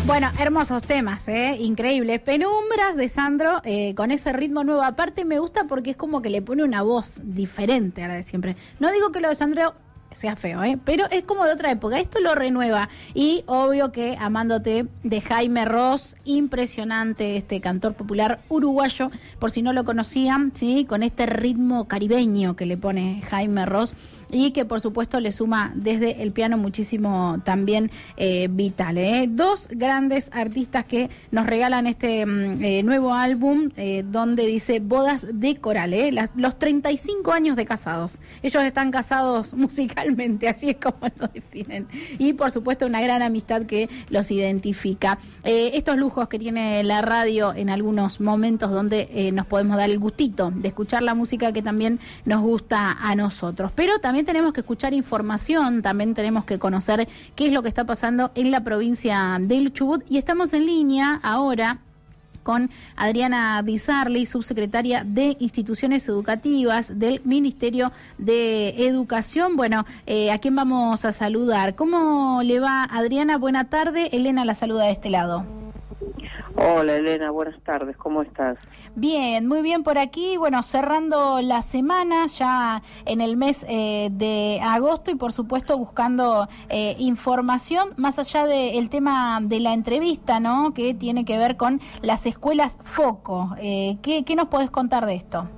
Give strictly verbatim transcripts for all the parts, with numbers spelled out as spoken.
Bueno, hermosos temas, ¿eh? Increíbles. Penumbras de Sandro, eh, con ese ritmo nuevo. Aparte me gusta porque es como que le pone una voz diferente a la de siempre. No digo que lo de Sandro sea feo, ¿eh? Pero es como de otra época. Esto lo renueva. Y obvio que Amándote, de Jaime Ross, impresionante este cantor popular uruguayo, por si no lo conocían, ¿sí? Con este ritmo caribeño que le pone Jaime Ross, y que por supuesto le suma desde el piano muchísimo también eh, vital. ¿eh? Dos grandes artistas que nos regalan este eh, nuevo álbum, eh, donde dice Bodas de Coral, ¿eh? Las, los treinta y cinco años de casados. Ellos están casados musicalmente, así es como lo definen. Y por supuesto una gran amistad que los identifica. Eh, estos lujos que tiene la radio en algunos momentos donde eh, nos podemos dar el gustito de escuchar la música que también nos gusta a nosotros. Pero también tenemos que escuchar información, también tenemos que conocer qué es lo que está pasando en la provincia del Chubut, y estamos en línea ahora con Adriana Di Sarli, subsecretaria de Instituciones Educativas del Ministerio de Educación. Bueno, eh, ¿a quién vamos a saludar? ¿Cómo le va, Adriana? Buena tarde. Elena la saluda de este lado. Hola Elena, buenas tardes, ¿cómo estás? Bien, muy bien por aquí, bueno, cerrando la semana ya en el mes eh, de agosto y por supuesto buscando eh, información más allá del tema de la entrevista, ¿no? Que tiene que ver con las escuelas Foco. Eh, ¿qué, ¿Qué nos podés contar de esto?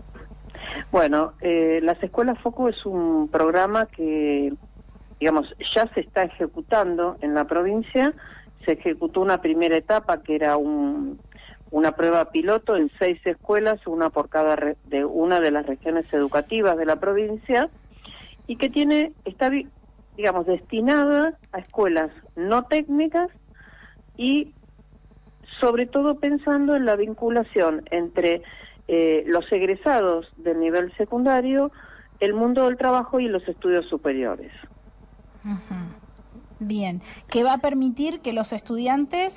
Bueno, eh, las escuelas Foco es un programa que, digamos, ya se está ejecutando en la provincia. Se ejecutó una primera etapa que era un, una prueba piloto en seis escuelas, una por cada re, de una de las regiones educativas de la provincia, y que tiene está, digamos, destinada a escuelas no técnicas y sobre todo pensando en la vinculación entre eh, los egresados del nivel secundario, el mundo del trabajo y los estudios superiores. Uh-huh. Bien, ¿qué va a permitir que los estudiantes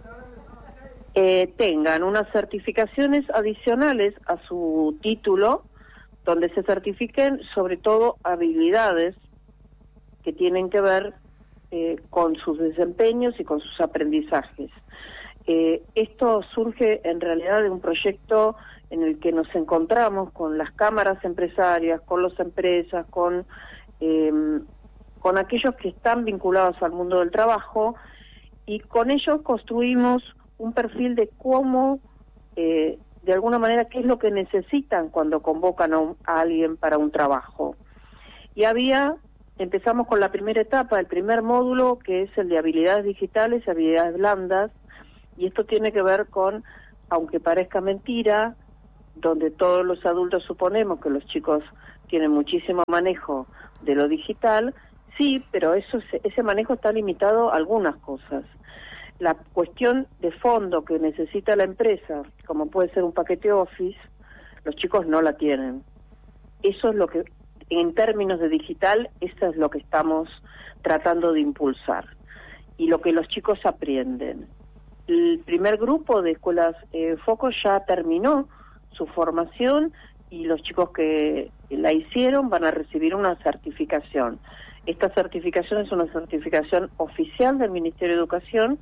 eh, tengan unas certificaciones adicionales a su título, donde se certifiquen sobre todo habilidades que tienen que ver eh, con sus desempeños y con sus aprendizajes? Eh, esto surge en realidad de un proyecto en el que nos encontramos con las cámaras empresarias, con las empresas, con... Eh, con aquellos que están vinculados al mundo del trabajo, y con ellos construimos un perfil de cómo, eh, de alguna manera, qué es lo que necesitan cuando convocan a, un, a alguien para un trabajo. Y había, empezamos con la primera etapa, el primer módulo, que es el de habilidades digitales y habilidades blandas, y esto tiene que ver con, aunque parezca mentira, donde todos los adultos suponemos que los chicos tienen muchísimo manejo de lo digital. Sí, pero eso, ese manejo está limitado a algunas cosas. La cuestión de fondo que necesita la empresa, como puede ser un paquete Office, los chicos no la tienen. Eso es lo que, en términos de digital, eso es lo que estamos tratando de impulsar y lo que los chicos aprenden. El primer grupo de escuelas eh, Foco ya terminó su formación y los chicos que la hicieron van a recibir una certificación. Esta certificación es una certificación oficial del Ministerio de Educación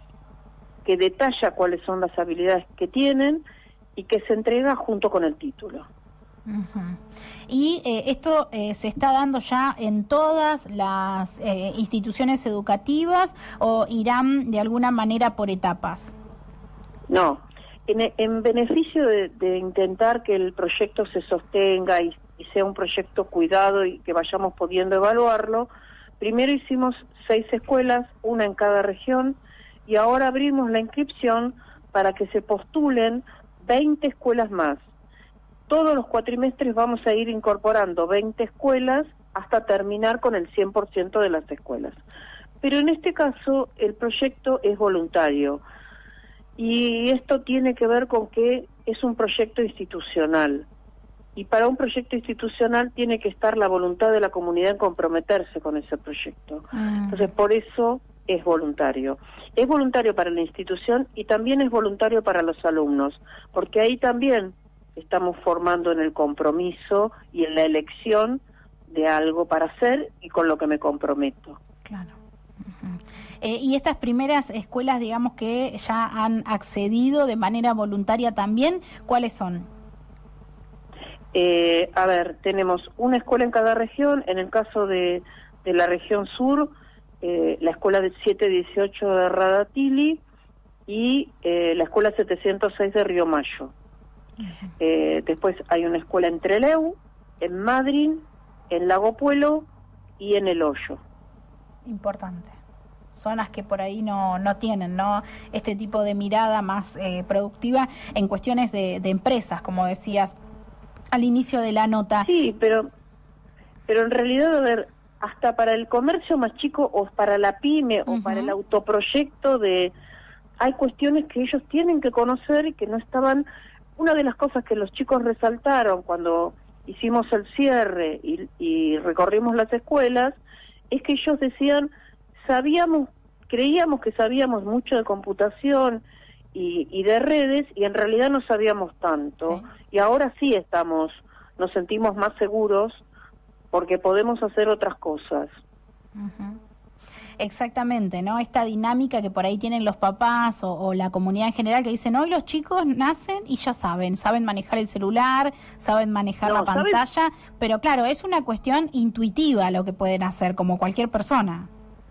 que detalla cuáles son las habilidades que tienen y que se entrega junto con el título. Uh-huh. ¿Y eh, esto eh, se está dando ya en todas las eh, instituciones educativas o irán de alguna manera por etapas? No, en, en beneficio de, de intentar que el proyecto se sostenga y y sea un proyecto cuidado y que vayamos pudiendo evaluarlo, primero hicimos seis escuelas, una en cada región, y ahora abrimos la inscripción para que se postulen veinte escuelas más. Todos los cuatrimestres vamos a ir incorporando veinte escuelas hasta terminar con el cien por ciento de las escuelas. Pero en este caso el proyecto es voluntario, y esto tiene que ver con que es un proyecto institucional. Y para un proyecto institucional tiene que estar la voluntad de la comunidad en comprometerse con ese proyecto. Mm. Entonces, por eso es voluntario. Es voluntario para la institución y también es voluntario para los alumnos, porque ahí también estamos formando en el compromiso y en la elección de algo para hacer y con lo que me comprometo. Claro. Uh-huh. Eh, y estas primeras escuelas, digamos, que ya han accedido de manera voluntaria también, ¿cuáles son? Eh, a ver, tenemos una escuela en cada región. En el caso de, de la región sur, eh, la escuela de siete dieciocho de Radatili y eh, la escuela setecientos seis de Río Mayo. Uh-huh. Eh, después hay una escuela en Trelew, en Madryn, en Lago Puelo y en El Hoyo. Importante. Zonas que por ahí no, no tienen, ¿no? Este tipo de mirada más eh, productiva en cuestiones de, de empresas, como decías al inicio de la nota. Sí, pero, pero en realidad, a ver, hasta para el comercio más chico o para la pyme uh-huh. o para el autoproyecto de... Hay cuestiones que ellos tienen que conocer y que no estaban... Una de las cosas que los chicos resaltaron cuando hicimos el cierre y, y recorrimos las escuelas es que ellos decían, sabíamos, creíamos que sabíamos mucho de computación y, y de redes y en realidad no sabíamos tanto. Sí. Y ahora sí estamos, nos sentimos más seguros porque podemos hacer otras cosas. Uh-huh. Exactamente, ¿no? Esta dinámica que por ahí tienen los papás o, o la comunidad en general que dicen, hoy los chicos nacen y ya saben, saben manejar el celular, saben manejar no, la pantalla, ¿sabes? Pero claro, es una cuestión intuitiva lo que pueden hacer, como cualquier persona.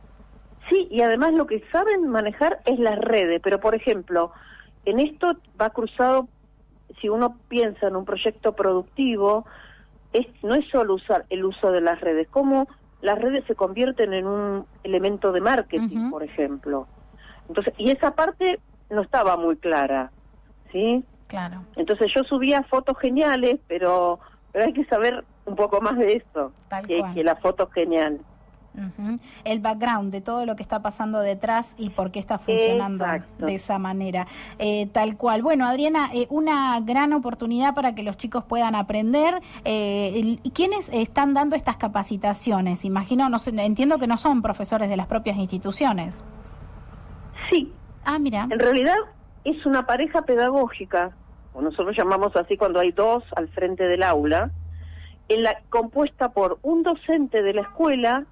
Sí, y además lo que saben manejar es las redes, pero por ejemplo, en esto va cruzado, si uno piensa en un proyecto productivo, es, no es solo usar el uso de las redes, como las redes se convierten en un elemento de marketing, uh-huh. por ejemplo. Entonces, y esa parte no estaba muy clara, ¿sí? Claro. Entonces yo subía fotos geniales, pero, pero hay que saber un poco más de eso, Tal que, cual. que la foto genial. Uh-huh. El background de todo lo que está pasando detrás y por qué está funcionando Exacto. de esa manera, eh, tal cual. Bueno, Adriana, eh, una gran oportunidad para que los chicos puedan aprender. Eh, ¿Quiénes están dando estas capacitaciones? Imagino, no sé, entiendo que no son profesores de las propias instituciones. Sí. Ah, mira. En realidad es una pareja pedagógica, o nosotros llamamos así cuando hay dos al frente del aula, en la, compuesta por un docente de la escuela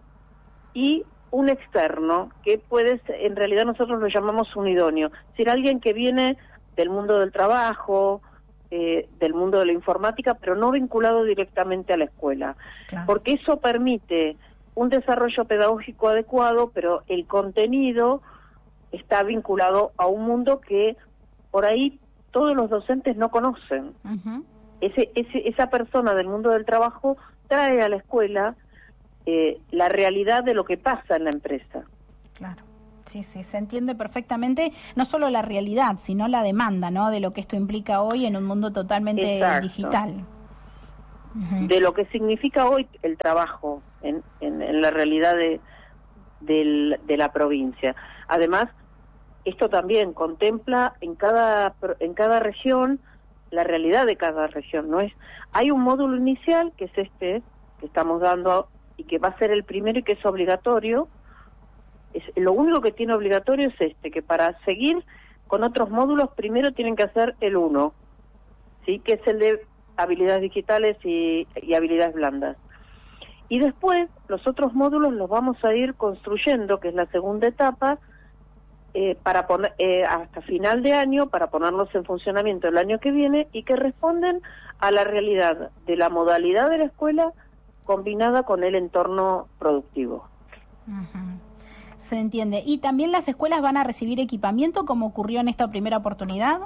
y un externo, que puede ser, en realidad nosotros lo llamamos un idóneo, es decir, alguien que viene del mundo del trabajo, eh, del mundo de la informática, pero no vinculado directamente a la escuela, claro. Porque eso permite un desarrollo pedagógico adecuado, pero el contenido está vinculado a un mundo que por ahí todos los docentes no conocen. Uh-huh. Ese, ese, esa persona del mundo del trabajo trae a la escuela Eh, la realidad de lo que pasa en la empresa. Claro, sí, sí, se entiende perfectamente, no solo la realidad, sino la demanda, ¿no? De lo que esto implica hoy en un mundo totalmente Exacto. digital. Uh-huh. De lo que significa hoy el trabajo en, en, en la realidad de, de, de la provincia. Además, esto también contempla en cada, en cada región la realidad de cada región, ¿no es? Hay un módulo inicial, que es este, que estamos dando y que va a ser el primero y que es obligatorio. Es, lo único que tiene obligatorio es este, que para seguir con otros módulos primero tienen que hacer el uno, ¿sí? Que es el de habilidades digitales y, y habilidades blandas. Y después los otros módulos los vamos a ir construyendo, que es la segunda etapa, eh, para poner eh, hasta final de año, para ponerlos en funcionamiento el año que viene y que responden a la realidad de la modalidad de la escuela combinada con el entorno productivo. Uh-huh. Se entiende. ¿Y también las escuelas van a recibir equipamiento como ocurrió en esta primera oportunidad?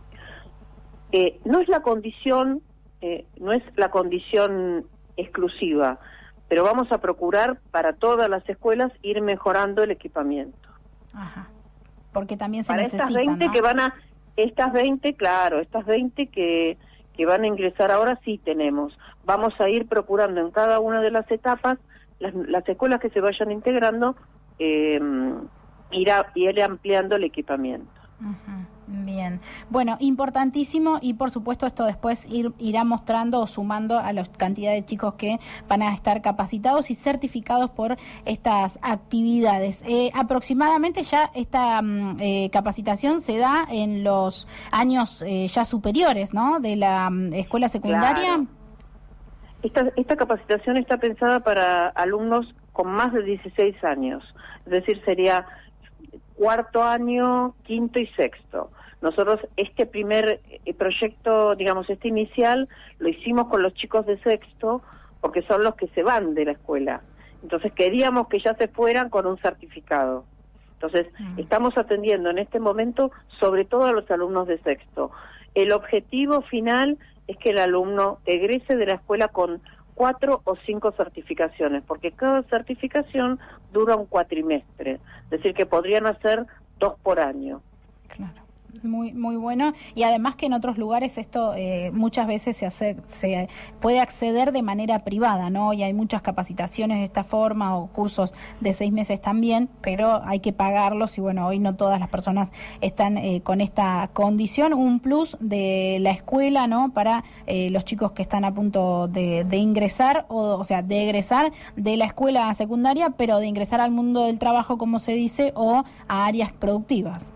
Eh, no es la condición, eh, no es la condición exclusiva, pero vamos a procurar para todas las escuelas ir mejorando el equipamiento. Ajá. Porque también se para necesita, estas veinte, ¿no? Que van a, estas veinte, claro, estas veinte que que van a ingresar ahora sí tenemos. Vamos a ir procurando en cada una de las etapas, las, las escuelas que se vayan integrando, eh, irá, ir ampliando el equipamiento. Uh-huh. Bien, bueno, importantísimo y por supuesto esto después ir, irá mostrando o sumando a la cantidad de chicos que van a estar capacitados y certificados por estas actividades. Eh, aproximadamente ya esta eh, capacitación se da en los años eh, ya superiores, ¿no? De la um, escuela secundaria. Claro. Esta, esta capacitación está pensada para alumnos con más de dieciséis años. Es decir, sería cuarto año, quinto y sexto. Nosotros este primer proyecto, digamos, este inicial, lo hicimos con los chicos de sexto, porque son los que se van de la escuela. Entonces queríamos que ya se fueran con un certificado. Entonces, mm. estamos atendiendo en este momento sobre todo a los alumnos de sexto. El objetivo final es que el alumno egrese de la escuela con cuatro o cinco certificaciones, porque cada certificación dura un cuatrimestre, es decir, que podrían hacer dos por año. Claro. Muy muy bueno, y además que en otros lugares esto eh, muchas veces se hace, se puede acceder de manera privada, ¿no? Y hay muchas capacitaciones de esta forma o cursos de seis meses también, pero hay que pagarlos y bueno, hoy no todas las personas están eh, con esta condición. Un plus de la escuela, ¿no? Para eh, los chicos que están a punto de, de ingresar, o, o sea, de egresar de la escuela secundaria, pero de ingresar al mundo del trabajo, como se dice, o a áreas productivas.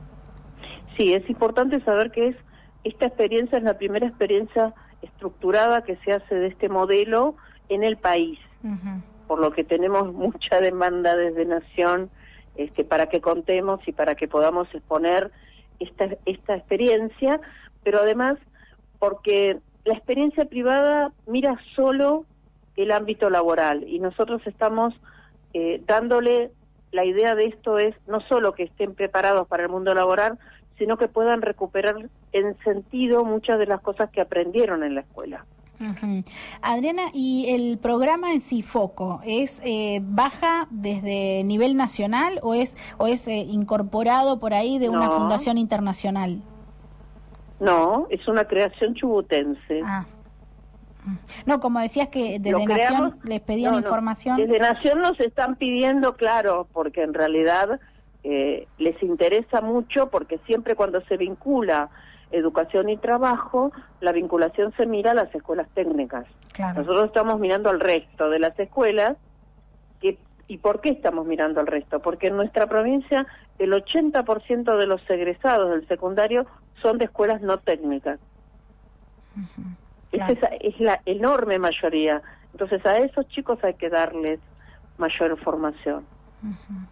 Sí, es importante saber que es esta experiencia es la primera experiencia estructurada que se hace de este modelo en el país, uh-huh. por lo que tenemos mucha demanda desde Nación este, para que contemos y para que podamos exponer esta, esta experiencia, pero además porque la experiencia privada mira solo el ámbito laboral y nosotros estamos eh, dándole, la idea de esto es no solo que estén preparados para el mundo laboral, sino que puedan recuperar en sentido muchas de las cosas que aprendieron en la escuela. Uh-huh. Adriana, ¿y el programa en sí, Foco, es eh, baja desde nivel nacional o es o es eh, incorporado por ahí de una no. fundación internacional? No, es una creación chubutense. Ah. No, como decías que desde Lo Nación creamos, les pedían no, no, información. Desde Nación nos están pidiendo, claro, porque en realidad eh, les interesa mucho, porque siempre cuando se vincula educación y trabajo, la vinculación se mira a las escuelas técnicas. Claro. Nosotros estamos mirando al resto de las escuelas. Que, ¿Y por qué estamos mirando al resto? Porque en nuestra provincia el ochenta por ciento de los egresados del secundario son de escuelas no técnicas. Uh-huh. Claro. Esa es, es la enorme mayoría. Entonces a esos chicos hay que darles mayor formación. Uh-huh.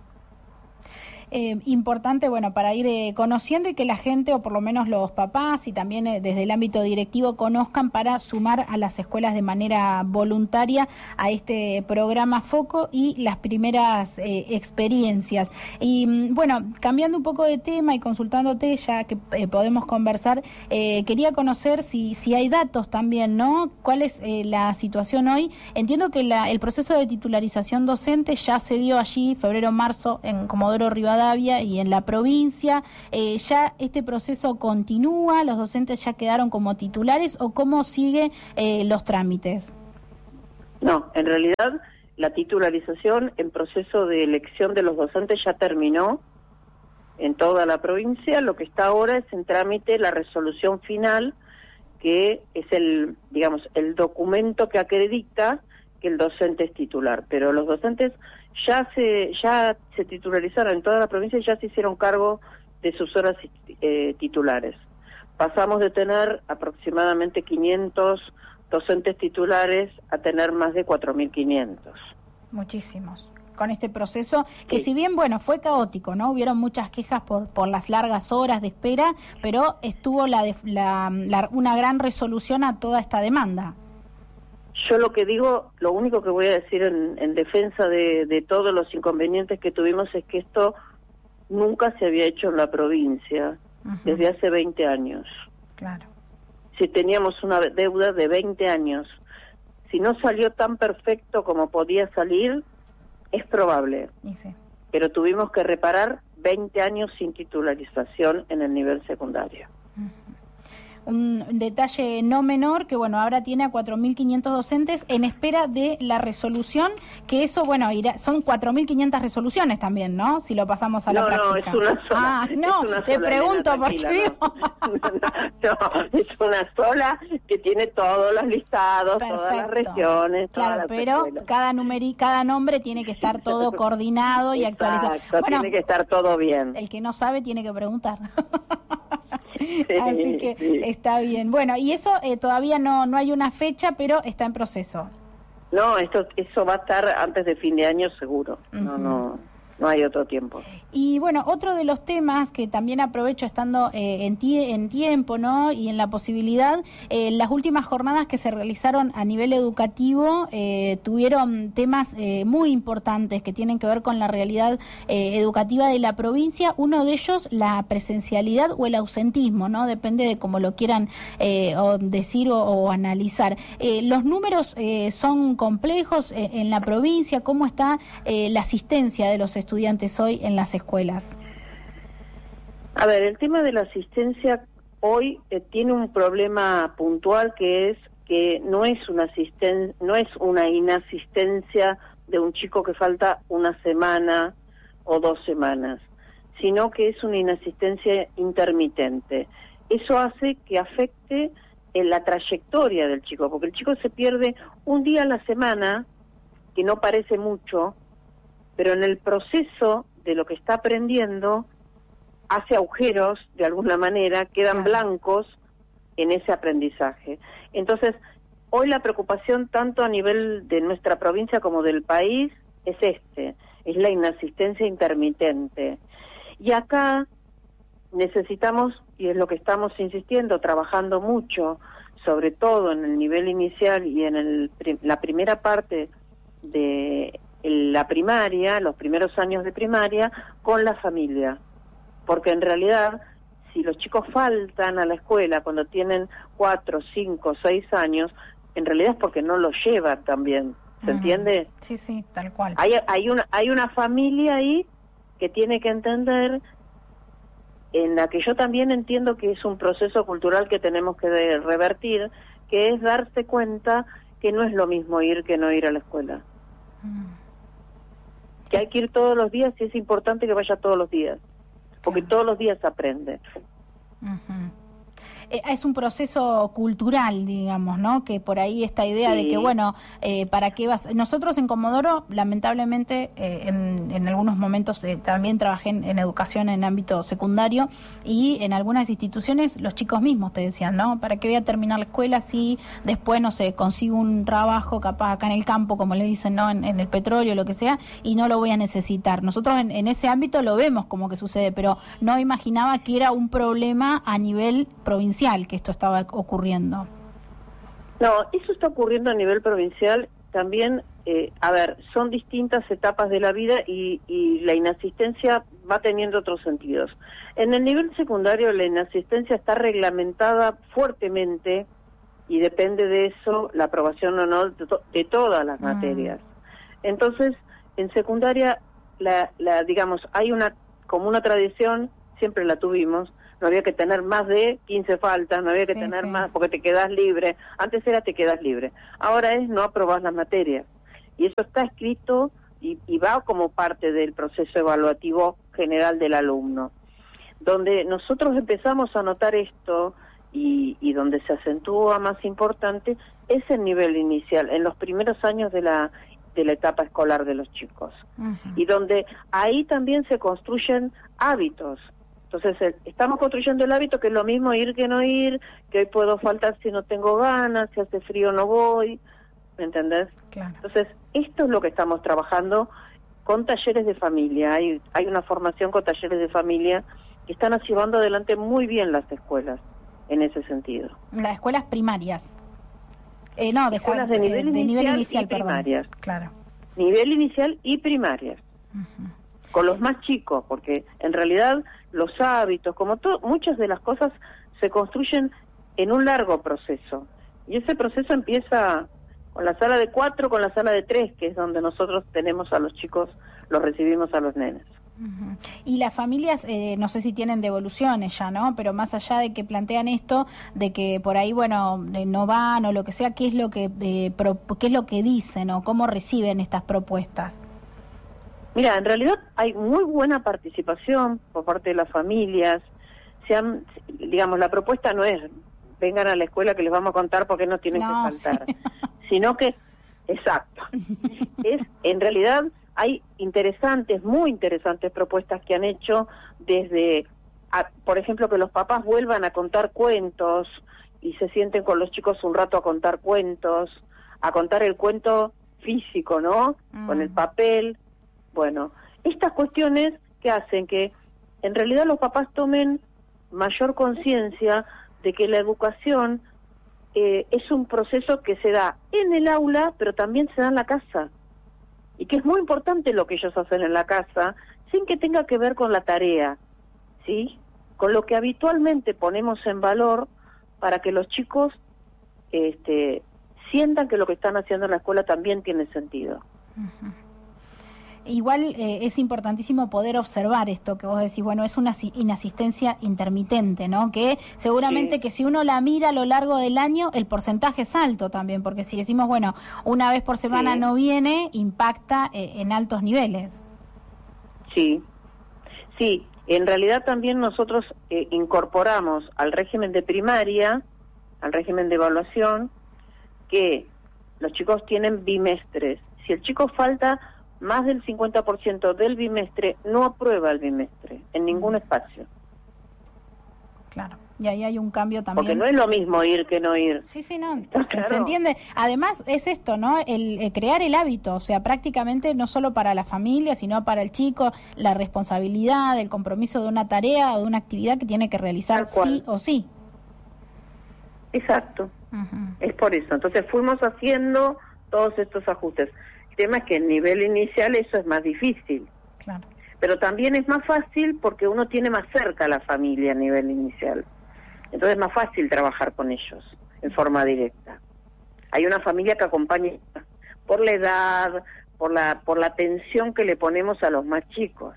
Eh, importante, bueno, para ir eh, conociendo y que la gente, o por lo menos los papás y también eh, desde el ámbito directivo, conozcan para sumar a las escuelas de manera voluntaria a este programa Foco y las primeras eh, experiencias. Y bueno, cambiando un poco de tema y consultándote ya que eh, podemos conversar, eh, quería conocer si, si hay datos también, ¿no? ¿Cuál es eh, la situación hoy? Entiendo que la, el proceso de titularización docente ya se dio allí, febrero-marzo, en Comodoro Rivadavia, y en la provincia. Eh, ¿ya este proceso continúa? ¿Los docentes ya quedaron como titulares o cómo sigue eh, los trámites? No, en realidad la titularización en proceso de elección de los docentes ya terminó en toda la provincia. Lo que está ahora es en trámite la resolución final, que es el, digamos, el documento que acredita que el docente es titular, pero los docentes ya se ya se titularizaron en toda la provincia y ya se hicieron cargo de sus horas eh, titulares. Pasamos de tener aproximadamente quinientos docentes titulares a tener más de cuatro mil quinientos. Muchísimos. Con este proceso que sí. Si bien, bueno, fue caótico, ¿no? Hubieron muchas quejas por por las largas horas de espera, pero estuvo la, de, la, la una gran resolución a toda esta demanda. Yo lo que digo, lo único que voy a decir en, en defensa de, de todos los inconvenientes que tuvimos es que esto nunca se había hecho en la provincia, uh-huh. desde hace veinte años. Claro. Si teníamos una deuda de veinte años, si no salió tan perfecto como podía salir, es probable. Y sí. Pero tuvimos que reparar veinte años sin titularización en el nivel secundario. Uh-huh. Un detalle no menor que, bueno, ahora tiene a cuatro mil quinientos docentes en espera de la resolución, que eso, bueno, irá, son cuatro mil quinientas resoluciones también, ¿no? Si lo pasamos a no, la práctica. No, es una sola. Ah, no, una te sola, pregunto Elena, por qué. No, no, es una sola que tiene todos los listados, perfecto. Todas las regiones, claro, todas las pero escuelas. cada numeri, cada nombre tiene que estar todo coordinado y Exacto, actualizado. Bueno, tiene que estar todo bien. El que no sabe tiene que preguntar. Sí, Así que sí. Está bien. Bueno, y eso eh, todavía no no hay una fecha, pero está en proceso. No, esto eso va a estar antes de fin de año seguro. Uh-huh. No, no, no hay otro tiempo. Y bueno, otro de los temas que también aprovecho estando eh, en, tie en tiempo, ¿no? Y en la posibilidad, eh, las últimas jornadas que se realizaron a nivel educativo eh, tuvieron temas eh, muy importantes que tienen que ver con la realidad eh, educativa de la provincia. Uno de ellos, la presencialidad o el ausentismo, ¿no? Depende de cómo lo quieran eh, o decir o, o analizar. Eh, los números eh, son complejos eh, en la provincia. ¿Cómo está eh, la asistencia de los estudiantes? estudiantes hoy en las escuelas? A ver, el tema de la asistencia hoy eh, tiene un problema puntual, que es que no es una asisten no es una inasistencia de un chico que falta una semana o dos semanas, sino que es una inasistencia intermitente. Eso hace que afecte en la trayectoria del chico, porque el chico se pierde un día a la semana, que no parece mucho, pero en el proceso de lo que está aprendiendo hace agujeros de alguna manera, quedan claro. blancos en ese aprendizaje. Entonces, hoy la preocupación tanto a nivel de nuestra provincia como del país es este, es la inasistencia intermitente. Y acá necesitamos, y es lo que estamos insistiendo, trabajando mucho, sobre todo en el nivel inicial y en el, la primera parte de la primaria, los primeros años de primaria, con la familia. Porque en realidad, si los chicos faltan a la escuela cuando tienen cuatro, cinco, seis años, en realidad es porque no los llevan también. ¿Se uh-huh. entiende? Sí, sí, tal cual. Hay, hay, una, hay una familia ahí que tiene que entender, en la que yo también entiendo que es un proceso cultural que tenemos que revertir, que es darse cuenta que no es lo mismo ir que no ir a la escuela. Uh-huh. Que hay que ir todos los días y es importante que vaya todos los días, porque todos los días se aprende. Uh-huh. Eh, es un proceso cultural, digamos, ¿no? Que por ahí esta idea sí. de que, bueno, eh, ¿para qué vas? Nosotros en Comodoro, lamentablemente, eh, en, en algunos momentos eh, también trabajé en, en educación en ámbito secundario y en algunas instituciones los chicos mismos te decían, ¿no? ¿Para qué voy a terminar la escuela si después, no sé, consigo un trabajo capaz acá en el campo, como le dicen, ¿no? En, en el petróleo, lo que sea, y no lo voy a necesitar. Nosotros en, en ese ámbito lo vemos como que sucede, pero no imaginaba que era un problema a nivel provincial, que esto estaba ocurriendo. No, eso está ocurriendo a nivel provincial también. Eh, a ver, son distintas etapas de la vida y, y la inasistencia va teniendo otros sentidos. En el nivel secundario la inasistencia está reglamentada fuertemente y depende de eso la aprobación o no de, to de todas las mm. materias. Entonces, en secundaria, la, la digamos, hay una como una tradición, siempre la tuvimos. No había que tener más de quince faltas, no había que sí, tener sí. más porque te quedas libre. Antes era te quedas libre. Ahora es no aprobar las materias. Y eso está escrito y, y va como parte del proceso evaluativo general del alumno. Donde nosotros empezamos a notar esto y, y donde se acentúa más importante es el nivel inicial, en los primeros años de la, de la etapa escolar de los chicos. Uh-huh. Y donde ahí también se construyen hábitos. Entonces, estamos construyendo el hábito que es lo mismo ir que no ir, que hoy puedo faltar si no tengo ganas, si hace frío no voy, ¿me entendés? Claro. Entonces, esto es lo que estamos trabajando con talleres de familia. Hay, hay una formación con talleres de familia que están llevando adelante muy bien las escuelas en ese sentido. Las escuelas primarias. Eh, no, de escuelas de nivel de, de inicial, nivel inicial y perdón. primarias. Claro. Nivel inicial y primarias. Uh-huh. Con los más chicos, porque en realidad los hábitos, como todo, muchas de las cosas se construyen en un largo proceso. Y ese proceso empieza con la sala de cuatro, con la sala de tres, que es donde nosotros tenemos a los chicos, los recibimos a los nenes. Uh-huh. Y las familias, eh, no sé si tienen devoluciones ya, ¿no? Pero más allá de que plantean esto, de que por ahí, bueno, eh, no van o lo que sea, ¿qué es lo que, eh, pro, qué es lo que dicen o cómo reciben estas propuestas? Mira, en realidad hay muy buena participación por parte de las familias. Se han, digamos, la propuesta no es vengan a la escuela que les vamos a contar por qué no tienen no, que faltar, sí. sino que, exacto, es en realidad hay interesantes, muy interesantes propuestas que han hecho desde, a, por ejemplo, que los papás vuelvan a contar cuentos y se sienten con los chicos un rato a contar cuentos, a contar el cuento físico, ¿no? Mm. Con el papel. Bueno, Estas cuestiones que hacen que en realidad los papás tomen mayor conciencia de que la educación eh, es un proceso que se da en el aula, pero también se da en la casa. Y que es muy importante lo que ellos hacen en la casa, sin que tenga que ver con la tarea, ¿sí? Con lo que habitualmente ponemos en valor para que los chicos este, sientan que lo que están haciendo en la escuela también tiene sentido. Uh-huh. Igual eh, es importantísimo poder observar esto que vos decís, bueno, es una inasistencia intermitente, ¿no? Que seguramente sí. Que si uno la mira a lo largo del año, el porcentaje es alto también, porque si decimos, bueno, una vez por semana sí. No viene, impacta eh, en altos niveles. Sí, sí, en realidad también nosotros eh, incorporamos al régimen de primaria, al régimen de evaluación, que los chicos tienen bimestres. Si el chico falta más del cincuenta por ciento del bimestre, no aprueba el bimestre en ningún espacio. Claro, y ahí hay un cambio también. Porque no es lo mismo ir que no ir. Sí, sí, no, se, claro. Se entiende. Además es esto, ¿no? El, el crear el hábito, o sea, prácticamente no solo para la familia, sino para el chico, la responsabilidad, el compromiso de una tarea o de una actividad que tiene que realizar sí o sí. Exacto, uh-huh. Es por eso. Entonces fuimos haciendo todos estos ajustes. El tema es que en nivel inicial eso es más difícil. Claro. Pero también es más fácil porque uno tiene más cerca a la familia a nivel inicial. Entonces es más fácil trabajar con ellos en forma directa. Hay una familia que acompaña por la edad, por la, por la atención que le ponemos a los más chicos.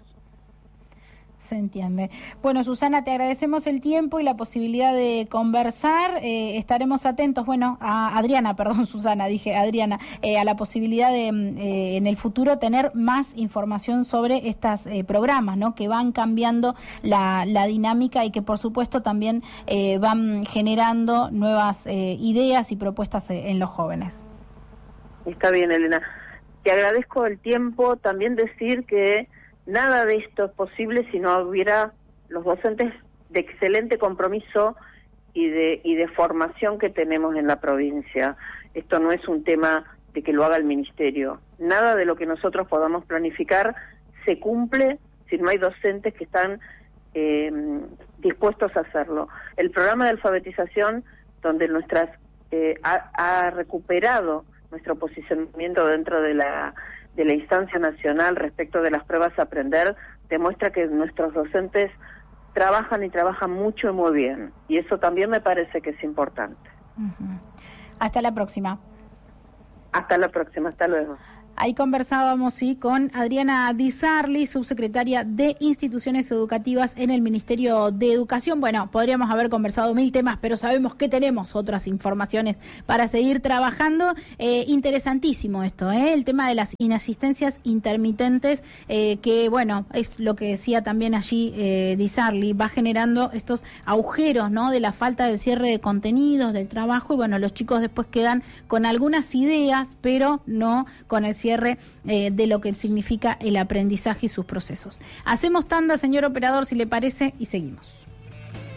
Se entiende. Bueno, Susana, te agradecemos el tiempo y la posibilidad de conversar. Eh, estaremos atentos, bueno, a Adriana, perdón, Susana, dije Adriana, eh, a la posibilidad de eh, en el futuro tener más información sobre estos eh, programas, ¿no? Que van cambiando la, la dinámica y que, por supuesto, también eh, van generando nuevas eh, ideas y propuestas eh, en los jóvenes. Está bien, Elena. Te agradezco el tiempo. También decir que nada de esto es posible si no hubiera los docentes de excelente compromiso y de y de formación que tenemos en la provincia. Esto no es un tema de que lo haga el ministerio. Nada de lo que nosotros podamos planificar se cumple si no hay docentes que están eh, dispuestos a hacerlo. El programa de alfabetización, donde nuestras eh, ha, ha recuperado nuestro posicionamiento dentro de la de la instancia nacional respecto de las pruebas a aprender, demuestra que nuestros docentes trabajan y trabajan mucho y muy bien. Y eso también me parece que es importante. Uh-huh. Hasta la próxima. Hasta la próxima, hasta luego. Ahí conversábamos, sí, con Adriana Di Sarli, subsecretaria de Instituciones Educativas en el Ministerio de Educación. Bueno, podríamos haber conversado mil temas, pero sabemos que tenemos otras informaciones para seguir trabajando. Eh, interesantísimo esto, ¿eh? El tema de las inasistencias intermitentes, eh, que, bueno, es lo que decía también allí eh, Di Sarli, va generando estos agujeros, ¿no? De la falta del cierre de contenidos, del trabajo, y bueno, los chicos después quedan con algunas ideas, pero no con el cierre eh, de lo que significa el aprendizaje y sus procesos. Hacemos tanda, señor operador, si le parece, y seguimos.